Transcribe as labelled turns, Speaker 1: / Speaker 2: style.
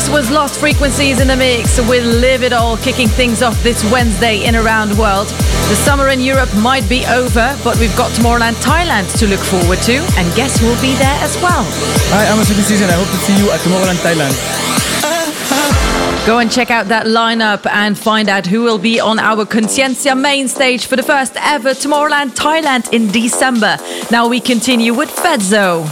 Speaker 1: This was Lost Frequencies in the Mix with Live It All kicking things off this Wednesday in Around World. The summer in Europe might be over, but we've got Tomorrowland Thailand to look forward to, and guess who'll be there as well?
Speaker 2: Hi, I'm Super Season. I hope to see you at Tomorrowland Thailand.
Speaker 1: Go and check out that lineup and find out who will be on our Consciencia main stage for the first ever Tomorrowland Thailand in December. Now we continue with Fedzzo.